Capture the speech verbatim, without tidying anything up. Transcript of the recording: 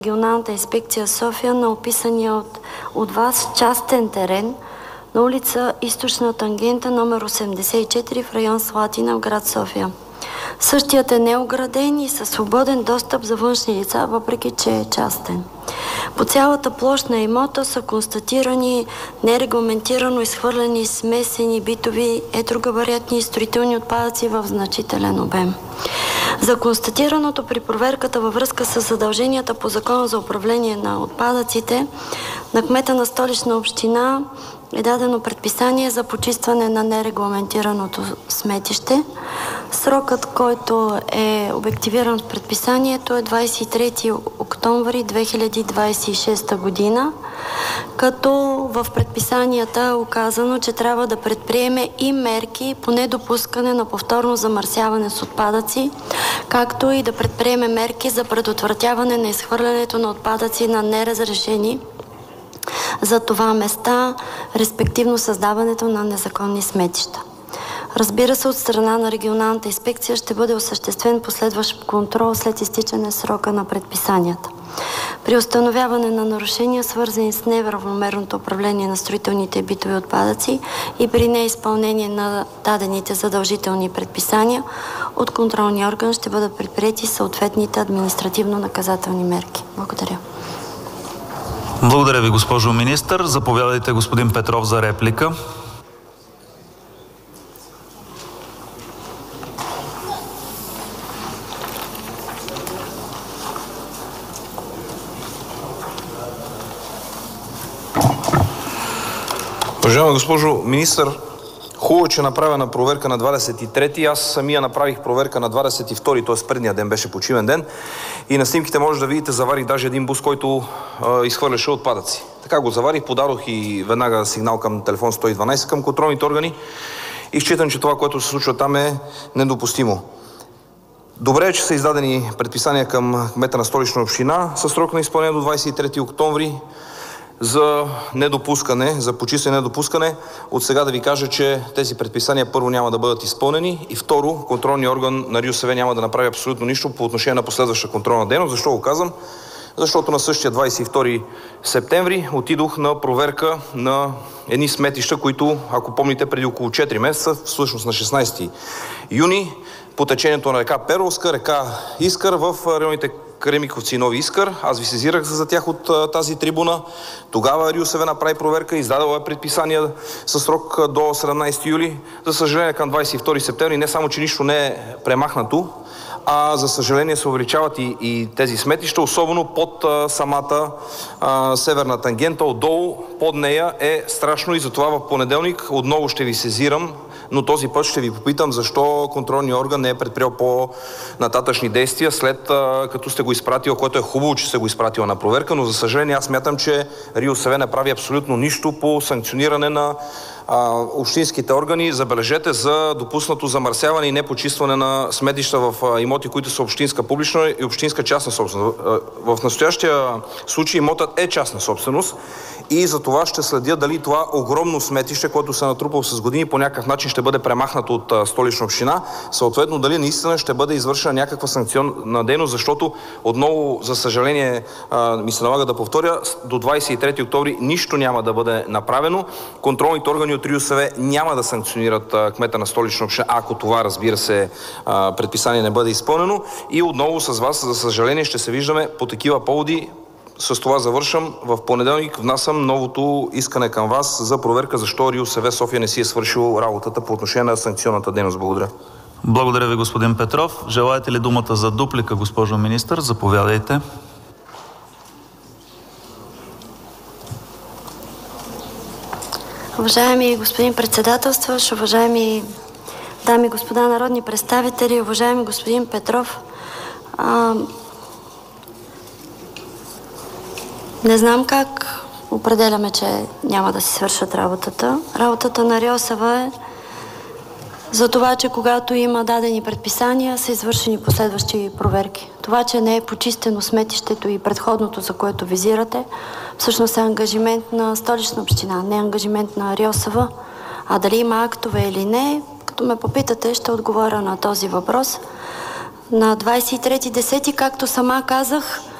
Регионалната инспекция София на описания от, от вас частен терен на улица Източна тангента номер осемдесет и четири в район Слатина в град София. Същият е неограден и със свободен достъп за външни лица, въпреки че е частен. По цялата площ на имота са констатирани нерегламентирано изхвърлени смесени битови етрогабаритни строителни отпадъци в значителен обем. За констатираното при проверката във връзка с задълженията по Закона за управление на отпадъците на кмета на Столична община е дадено предписание за почистване на нерегламентираното сметище. Срокът, който е обективиран в предписанието, е двадесет и трети октомври две хиляди двадесет и шеста година, като в предписанията е указано, че трябва да предприеме и мерки по недопускане на повторно замърсяване с отпадъци, както и да предприеме мерки за предотвратяване на изхвърлянето на отпадъци на неразрешени за това места, респективно създаването на незаконни сметища. Разбира се, от страна на регионалната инспекция ще бъде осъществен последващ контрол след изтичане срока на предписанията. При установяване на нарушения, свързани с неправомерното управление на строителните и битови отпадъци и при неизпълнение на дадените задължителни предписания, от контролния орган ще бъдат предприети съответните административно-наказателни мерки. Благодаря. Благодаря ви, госпожо министър. Заповядайте, господин Петров, за реплика. Уважаема госпожо министър, хубаво, че е направена проверка на двадесет и трети. Аз самия направих проверка на двадесет и втори, т.е. предния ден беше почивен ден. И на снимките може да видите, заварих даже един бус, който а, изхвърляше отпадъци. Така го заварих, подадох и веднага сигнал към телефон сто и дванадесет към контролните органи и считам, че това, което се случва там, е недопустимо. Добре е, че са издадени предписания към кмета на Столична община със срок на изпълнение до двадесет и трети октомври за недопускане, за почистване недопускане. От сега да ви кажа, че тези предписания първо няма да бъдат изпълнени и второ, контролният орган на РИОСВ няма да направи абсолютно нищо по отношение на последваща контролна дейност. Защо го казвам? Защото на същия двадесет и втори септември отидох на проверка на едни сметища, които, ако помните, преди около четири месеца, всъщност на шестнадесети юни, по течението на река Перовска, река Искър в районите Кремиковци и Нови Искър. Аз ви сезирах за тях от а, тази трибуна. Тогава РИОСВ направи проверка, издадала е предписания със срок до седемнадесети юли. За съжаление, към двадесет и втори септември не само, че нищо не е премахнато, а за съжаление се увеличават и, и тези сметища, особено под а, самата а, северна тангента, отдолу, под нея е страшно и затова в понеделник отново ще ви сезирам, но този път ще ви попитам защо контролният орган не е предприел по-нататъчни действия, след а, като сте го изпратил, което е хубаво, че сте го изпратил на проверка, но за съжаление аз смятам, че РИОСВ не прави абсолютно нищо по санкциониране на а, общинските органи. Забележете, за допуснато замърсяване и непочистване на сметища в а, имоти, които са общинска публична и общинска частна собственост. В настоящия случай имотът е частна собственост и за това ще следя дали това огромно сметище, което се натрупало с години, по някакъв начин ще бъде премахнато от а, Столична община. Съответно, дали наистина ще бъде извършена някаква санкционна дейност, защото отново, за съжаление, а, ми се налага да повторя, до двадесет и трети октомври нищо няма да бъде направено. Контролните органи от РИОСВ няма да санкционират а, кмета на Столична община, ако това, разбира се, а, предписание не бъде изпълнено. И отново с вас, за съжаление, ще се виждаме по такива поводи. С това завършам. В понеделник внасям новото искане към вас за проверка защо РИОСВ София не си е свършил работата по отношение на санкционната дейност. Благодаря. Благодаря ви, господин Петров. Желаете ли думата за дуплика, госпожо министър? Заповядайте. Уважаеми господин председателстващ, уважаеми дами и господа народни представители, уважаеми господин Петров, а... не знам как определяме, че няма да си свършат работата. Работата на РИОСВ е за това, че когато има дадени предписания, са извършени последващи проверки. Това, че не е почистено сметището и предходното, за което визирате, всъщност е ангажимент на Столична община, не е ангажимент на РИОСВ. А дали има актове или не, като ме попитате, ще отговоря на този въпрос. На двадесет и трети десети, както сама казах,